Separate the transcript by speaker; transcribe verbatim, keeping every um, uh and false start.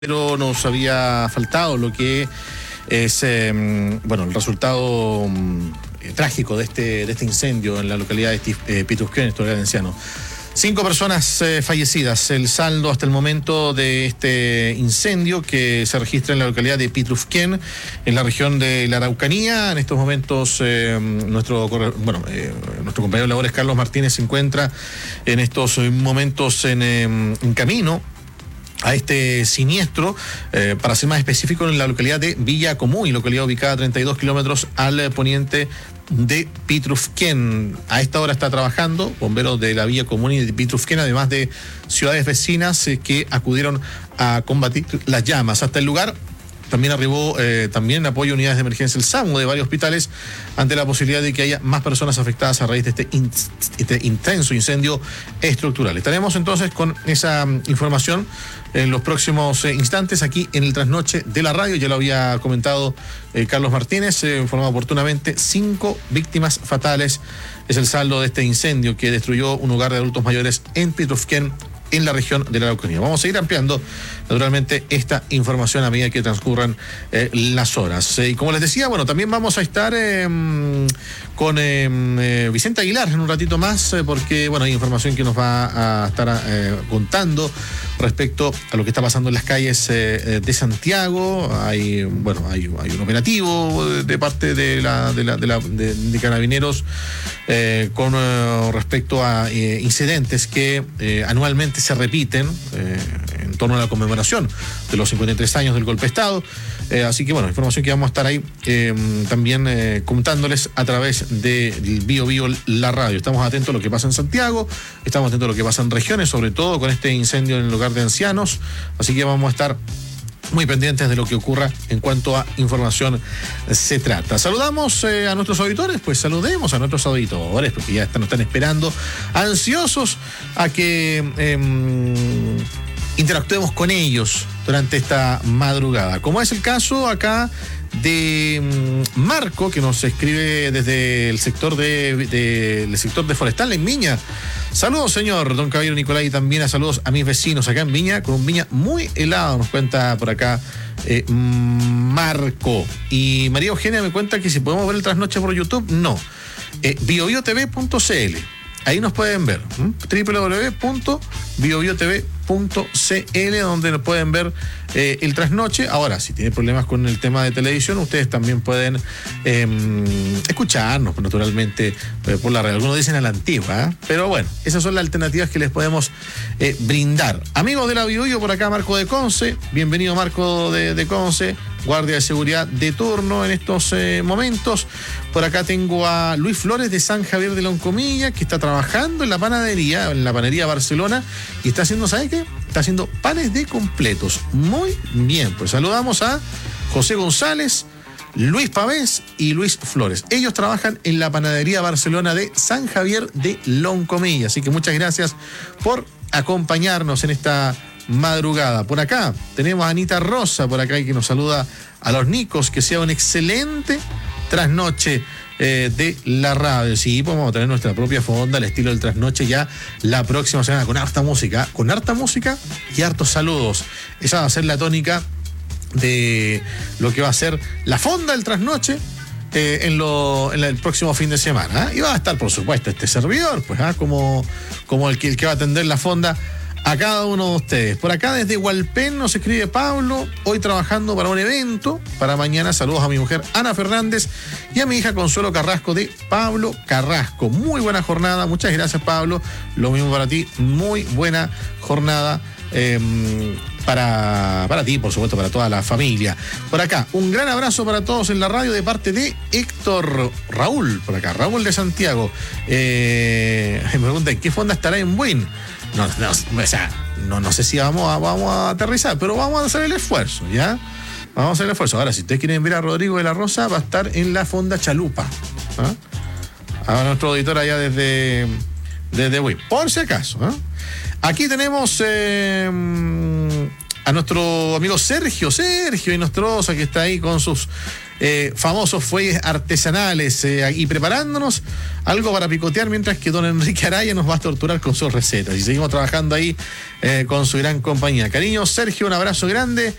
Speaker 1: Pero nos había faltado lo que es eh, bueno el resultado eh, trágico de este de este incendio en la localidad de eh, Pitrufquén, en el Anciano. Cinco personas eh, fallecidas, el saldo hasta el momento de este incendio que se registra en la localidad de Pitrufquén, en la región de la Araucanía. En estos momentos eh, nuestro bueno eh, nuestro compañero de labores Carlos Martínez se encuentra en estos momentos en, eh, en camino a este siniestro, eh, para ser más específico, en la localidad de Villa Comuy, localidad ubicada a treinta y dos kilómetros al eh, poniente de Pitrufquén. A esta hora está trabajando bomberos de la Villa Comuy y de Pitrufquén, además de ciudades vecinas eh, que acudieron a combatir las llamas. Hasta el lugar también arribó eh, también apoyo a unidades de emergencia el SAMU de varios hospitales ante la posibilidad de que haya más personas afectadas a raíz de este, in, este intenso incendio estructural. Estaremos entonces con esa um, información en los próximos eh, instantes aquí en el Trasnoche de la radio. Ya lo había comentado eh, Carlos Martínez, eh, informó oportunamente, cinco víctimas fatales es el saldo de este incendio que destruyó un hogar de adultos mayores en Pitrufquén, en la región de la Araucanía. Vamos a ir ampliando, naturalmente, esta información a medida que transcurran eh, las horas. Eh, y como les decía, bueno, también vamos a estar eh, con eh, eh, Vicente Aguilar en un ratito más, eh, porque, bueno, hay información que nos va a estar eh, contando respecto a lo que está pasando en las calles eh, de Santiago. Hay, bueno, hay, hay un operativo de parte de la de, la, de, la, de, de Carabineros eh, con eh, respecto a eh, incidentes que eh, anualmente se repiten eh, en torno a la conmemoración de los cincuenta y tres años del golpe de Estado. Eh, así que, bueno, información que vamos a estar ahí eh, también eh, contándoles a través de Bio Bio la radio. Estamos atentos a lo que pasa en Santiago, estamos atentos a lo que pasa en regiones, sobre todo con este incendio en el hogar de ancianos. Así que vamos a estar muy pendientes de lo que ocurra en cuanto a información se trata. Saludamos eh, a nuestros auditores, pues saludemos a nuestros auditores, porque ya están, nos están esperando, ansiosos a que eh, interactuemos con ellos durante esta madrugada. Como es el caso acá de Marco, que nos escribe desde el sector de, de el sector de Forestal en Viña. Saludos, señor don Caballero Nicolai, y también a saludos a mis vecinos acá en Viña, con un Viña muy helado, nos cuenta por acá eh, Marco. Y María Eugenia me cuenta que si podemos ver el trasnoche por YouTube, no. Eh, bio bio t v punto c l, ahí nos pueden ver, doble u doble u doble u punto bio bio t v punto c l, donde nos pueden ver eh, el trasnoche. Ahora, si tienen problemas con el tema de televisión, ustedes también pueden eh, escucharnos, naturalmente, eh, por la red. Algunos dicen a la antigua, ¿eh? Pero bueno, esas son las alternativas que les podemos eh, brindar. Amigos de la Biobío, por acá Marco de Conce. Bienvenido, Marco de, de Conce, guardia de seguridad de turno en estos eh, momentos. Por acá tengo a Luis Flores de San Javier de Loncomilla, que está trabajando en la panadería, en la panadería Barcelona, y está haciendo, ¿sabe qué? Está haciendo panes de completos. Muy bien, pues saludamos a José González, Luis Pavés y Luis Flores. Ellos trabajan en la panadería Barcelona de San Javier de Loncomilla. Así que muchas gracias por acompañarnos en esta madrugada. Por acá tenemos a Anita Rosa, por acá, que nos saluda a los Nicos. Que sea un excelente trasnoche eh, de la radio. Sí, pues vamos a tener nuestra propia fonda al estilo del trasnoche ya la próxima semana, con harta música, con harta música y hartos saludos. Esa va a ser la tónica de lo que va a ser la fonda del trasnoche eh, en, lo, en el próximo fin de semana, ¿eh? Y va a estar, por supuesto, este servidor, pues, ¿eh? como, como el que, el que va a atender la fonda a cada uno de ustedes. Por acá desde Hualpén nos escribe Pablo, hoy trabajando para un evento para mañana. Saludos a mi mujer Ana Fernández y a mi hija Consuelo Carrasco, de Pablo Carrasco. Muy buena jornada, muchas gracias, Pablo. Lo mismo para ti, muy buena jornada eh, para, para ti, por supuesto, para toda la familia. Por acá, un gran abrazo para todos en la radio de parte de Héctor Raúl, por acá, Raúl de Santiago. Eh, me pregunta, ¿en qué fonda estará en Buin? No, no, o sea, no, no sé si vamos a, vamos a aterrizar, pero vamos a hacer el esfuerzo, ¿ya? Vamos a hacer el esfuerzo. Ahora, si ustedes quieren ver a Rodrigo de la Rosa, va a estar en la fonda Chalupa, ¿eh? A nuestro auditor allá desde, desde Wii, por si acaso, ¿eh? Aquí tenemos eh, a nuestro amigo Sergio, Sergio Inostroza, que está ahí con sus eh, famosos fuelles artesanales eh, y preparándonos algo para picotear mientras que don Enrique Araya nos va a torturar con sus recetas. Y seguimos trabajando ahí eh, con su gran compañía. Cariño, Sergio, un abrazo grande.